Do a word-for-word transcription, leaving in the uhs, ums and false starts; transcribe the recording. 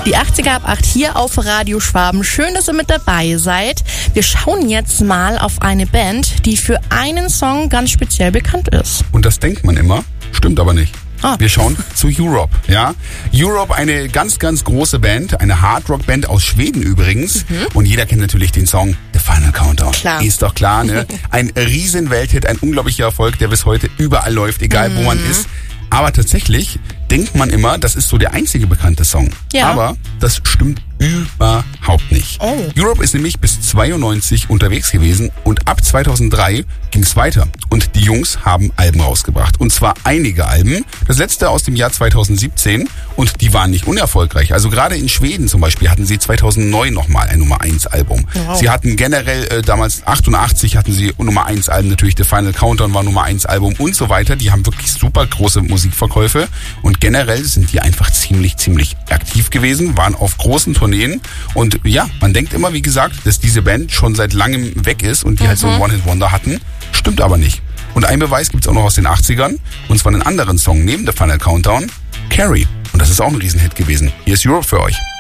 Die achtziger ab acht hier auf Radio Schwaben. Schön, dass ihr mit dabei seid. Wir schauen jetzt mal auf eine Band, die für einen Song ganz speziell bekannt ist. Und das denkt man immer, stimmt aber nicht. Ah. Wir schauen zu Europe, ja. Europe, eine ganz, ganz große Band, eine Hardrock-Band aus Schweden übrigens. Mhm. Und jeder kennt natürlich den Song The Final Countdown. Klar. Ist doch klar, ne? Ein riesen Welthit, ein unglaublicher Erfolg, der bis heute überall läuft, egal mhm. wo man ist. Aber tatsächlich denkt man immer, das ist so der einzige bekannte Song. Ja. Aber das stimmt überhaupt nicht. Oh. Europe ist nämlich bis zweiundneunzig unterwegs gewesen und ab zweitausenddrei ging es weiter. Und die Jungs haben Alben rausgebracht. Und zwar einige Alben. Das letzte aus dem Jahr zweitausendsiebzehn und die waren nicht unerfolgreich. Also gerade in Schweden zum Beispiel hatten sie zweitausendneun nochmal ein Nummer eins Album. Wow. Sie hatten generell äh, damals achtundachtzig hatten sie Nummer eins Alben, natürlich The Final Countdown war Nummer eins Album und so weiter. Die haben wirklich super große Musikverkäufe und generell sind die einfach ziemlich, ziemlich aktiv gewesen, waren auf großen Tourneen und ja, man denkt immer, wie gesagt, dass diese Band schon seit langem weg ist und die mhm. halt so ein One-Hit-Wonder hatten. Stimmt aber nicht. Und einen Beweis gibt's auch noch aus den achtzigern und zwar einen anderen Song neben The Final Countdown, Carrie. Und das ist auch ein Riesenhit gewesen. Hier ist Europe für euch.